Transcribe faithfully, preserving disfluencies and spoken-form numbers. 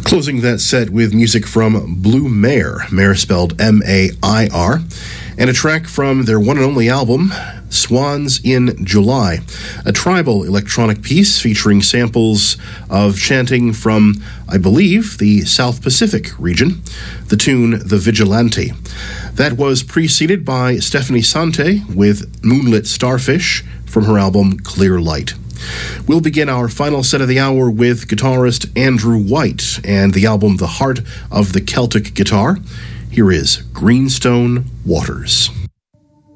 Closing that set with music from Blue Mare, Mare spelled M A I R, and a track from their one and only album, Swans in July, a tribal electronic piece featuring samples of chanting from, I believe, the South Pacific region, the tune The Vigilante. That was preceded by Stephanie Sante with Moonlit Starfish from her album Clear Light. We'll begin our final set of the hour with guitarist Andrew White and the album The Heart of the Celtic Guitar. Here is Greenstone Waters.